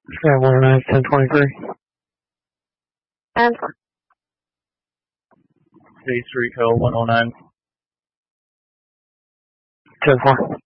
Yeah, 109, 1023. And J Street Hill 109. 10-4.